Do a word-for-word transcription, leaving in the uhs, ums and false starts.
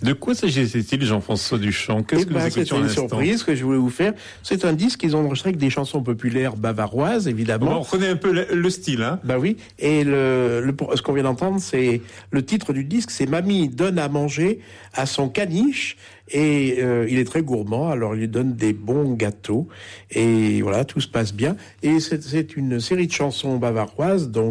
De quoi s'agissait-il, Jean-François Duchamp? Qu'est-ce eh que ben, nous écoutions à une l'instant? surprise que je voulais vous faire. C'est un disque qu'ils ont enregistré avec des chansons populaires bavaroises, évidemment. Bon, on reconnaît un peu le, le style, hein. Bah oui. Et le, le ce qu'on vient d'entendre, c'est le titre du disque, c'est Mamie donne à manger à son caniche. Et euh, il est très gourmand, alors il lui donne des bons gâteaux. Et voilà, tout se passe bien. Et c'est, c'est une série de chansons bavaroises, donc